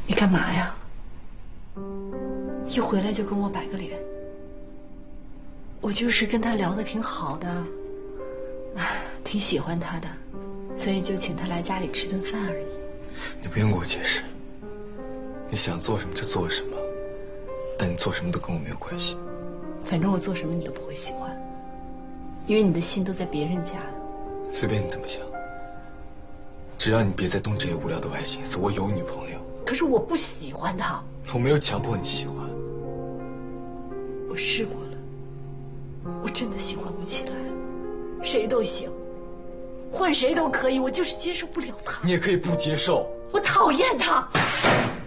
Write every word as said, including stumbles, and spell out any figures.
你干嘛呀？一回来就跟我摆个脸。我就是跟他聊得挺好的，挺喜欢他的，所以就请他来家里吃顿饭而已。 你不用给我解释，你想做什么就做什么，但你做什么都跟我没有关系。 反正我做什么你都不会喜欢，因为你的心都在别人家了。 随便你怎么想，只要你别再动这些无聊的歪心思。我有女朋友， 可是我不喜欢他。 我没有强迫你喜欢。 我试过了，我真的喜欢不起来。谁都行，换谁都可以，我就是接受不了他。 你也可以不接受。 我讨厌他。